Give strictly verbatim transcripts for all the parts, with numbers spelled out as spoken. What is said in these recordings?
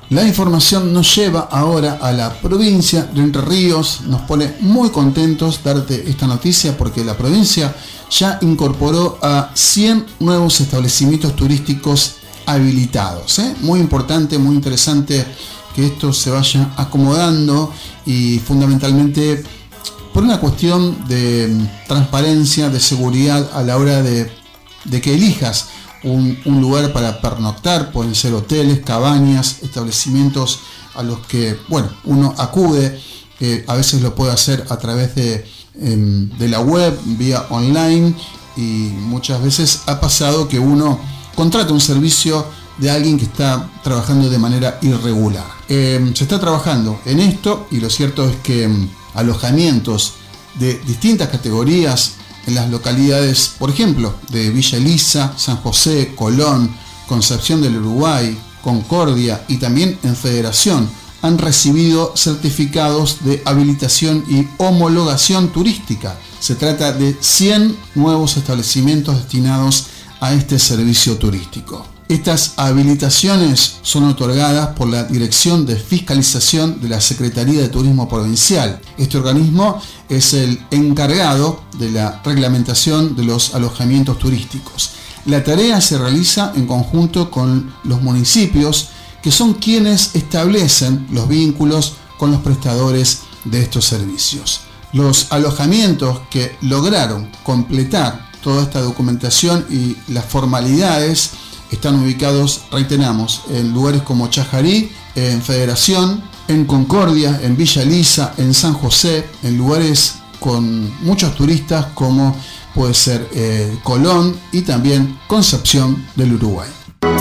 La información nos lleva ahora a la provincia de Entre Ríos. Nos pone muy contentos darte esta noticia porque la provincia ya incorporó a cien nuevos establecimientos turísticos habilitados, ¿eh? Muy importante, muy interesante que esto se vaya acomodando y fundamentalmente por una cuestión de transparencia, de seguridad a la hora de, de que elijas Un, un lugar para pernoctar. Pueden ser hoteles, cabañas, establecimientos a los que, bueno, uno acude, eh, a veces lo puede hacer a través de, eh, de la web, vía online, y muchas veces ha pasado que uno contrata un servicio de alguien que está trabajando de manera irregular. Eh, se está trabajando en esto y lo cierto es que eh, alojamientos de distintas categorías en las localidades, por ejemplo, de Villa Elisa, San José, Colón, Concepción del Uruguay, Concordia y también en Federación, han recibido certificados de habilitación y homologación turística. Se trata de cien nuevos establecimientos destinados a este servicio turístico. Estas habilitaciones son otorgadas por la Dirección de Fiscalización de la Secretaría de Turismo Provincial. Este organismo es el encargado de la reglamentación de los alojamientos turísticos. La tarea se realiza en conjunto con los municipios, que son quienes establecen los vínculos con los prestadores de estos servicios. Los alojamientos que lograron completar toda esta documentación y las formalidades están ubicados, reiteramos, en lugares como Chajarí, en Federación, en Concordia, en Villa Elisa, en San José, en lugares con muchos turistas como puede ser eh, Colón y también Concepción del Uruguay.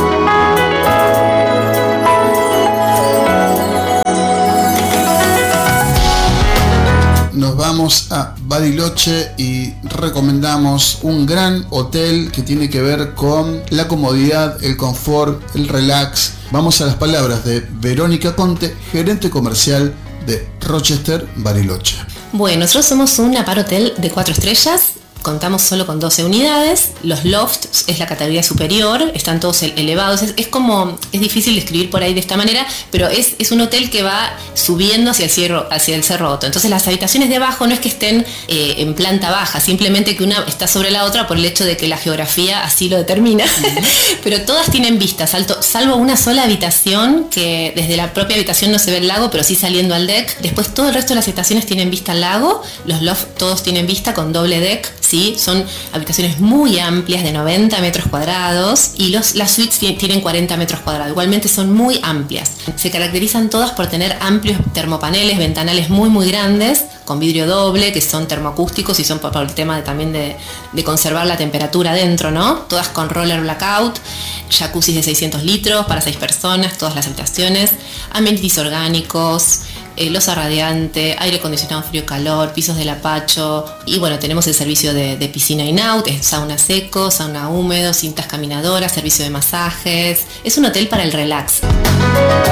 Nos vamos a Bariloche y recomendamos un gran hotel que tiene que ver con la comodidad, el confort, el relax. Vamos a las palabras de Verónica Conte, gerente comercial de Rochester Bariloche. Bueno, nosotros somos un apart-hotel de cuatro estrellas. Contamos solo con doce unidades. Los lofts es la categoría superior, están todos elevados. Es, es como, es difícil describir por ahí de esta manera, pero es, es un hotel que va subiendo hacia el, cerro, hacia el Cerro Otto. Entonces las habitaciones de abajo no es que estén eh, en planta baja, simplemente que una está sobre la otra por el hecho de que la geografía así lo determina. Uh-huh. Pero todas tienen vistas, salto, salvo una sola habitación que desde la propia habitación no se ve el lago, pero sí saliendo al deck. Después todo el resto de las habitaciones tienen vista al lago. Los lofts todos tienen vista con doble deck. ¿Sí? Son habitaciones muy amplias de noventa metros cuadrados y los, las suites tienen cuarenta metros cuadrados. Igualmente son muy amplias. Se caracterizan todas por tener amplios termopaneles, ventanales muy muy grandes con vidrio doble que son termoacústicos y son por, por el tema de, también de, de conservar la temperatura dentro, ¿no? Todas con roller blackout, jacuzzi de seiscientos litros para seis personas, todas las habitaciones, amenities orgánicos, Eh, loza radiante, aire acondicionado frío-calor, pisos de lapacho y bueno, tenemos el servicio de, de piscina in-out, sauna seco, sauna húmedo, cintas caminadoras, servicio de masajes. Es un hotel para el relax.